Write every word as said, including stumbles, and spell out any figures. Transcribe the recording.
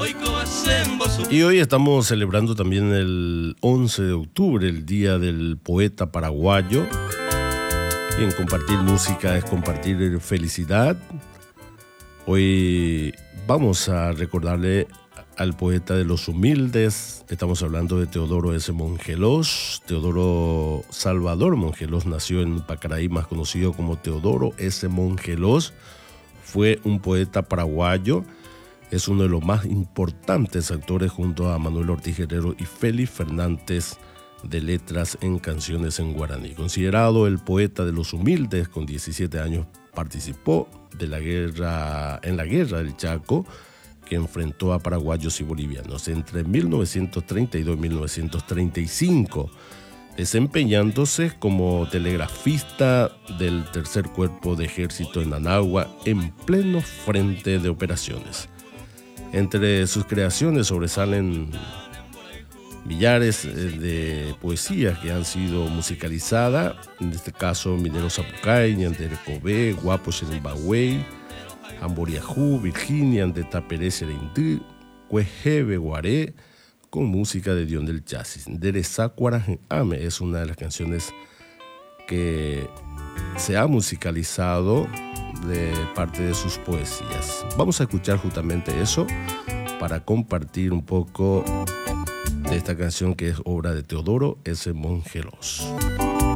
Y hoy estamos celebrando también el once de octubre, el Día del Poeta Paraguayo. Y en compartir música es compartir felicidad. Hoy vamos a recordarle al poeta de los humildes. Estamos hablando de Teodoro S. Mongelos. Teodoro Salvador Mongelos nació en Pacaraí, más conocido como Teodoro S. Mongelos. Fue un poeta paraguayo. Es uno de los más importantes actores junto a Manuel Ortiz Guerrero y Félix Fernández de letras en canciones en guaraní. Considerado el poeta de los humildes, con diecisiete años participó de la guerra, en la Guerra del Chaco, que enfrentó a paraguayos y bolivianos entre mil novecientos treinta y dos y mil novecientos treinta y cinco, desempeñándose como telegrafista del tercer cuerpo de ejército en Anagua en pleno frente de operaciones. Entre sus creaciones sobresalen millares de poesías que han sido musicalizadas, en este caso Minero Zapucay, Ñandere Cobé, Guapo Xerimbahuey, Amboriajú, Virginia, de Tapere Serendí, Cuejebe Guaré, con música de Dion del Chasis. Derezácuara Ame es una de las canciones que se ha musicalizado de parte de sus poesías. Vamos a escuchar justamente eso para compartir un poco de esta canción que es obra de Teodoro S. Mongelos.